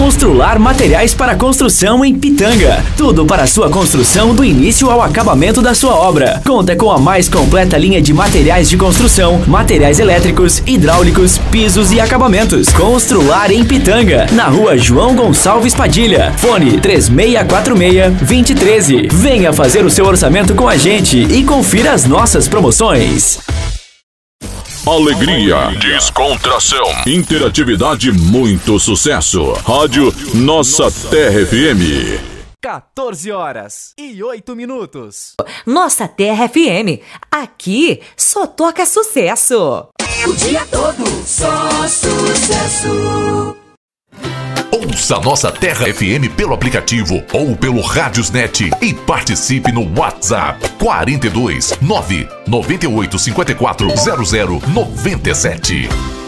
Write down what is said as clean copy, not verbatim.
Constrular Materiais para Construção em Pitanga. Tudo para sua construção do início ao acabamento da sua obra. Conta com a mais completa linha de materiais de construção, materiais elétricos, hidráulicos, pisos e acabamentos. Constrular em Pitanga, na rua João Gonçalves Padilha. Fone 3646-2013. Venha fazer o seu orçamento com a gente e confira as nossas promoções. Alegria, descontração, interatividade, muito sucesso. Rádio Nossa Terra FM. 14h08. Nossa Terra FM. Aqui só toca sucesso. O dia todo só sucesso. Ouça Nossa Terra FM pelo aplicativo ou pelo Radiosnet e participe no WhatsApp 42 9 98 54 00 97.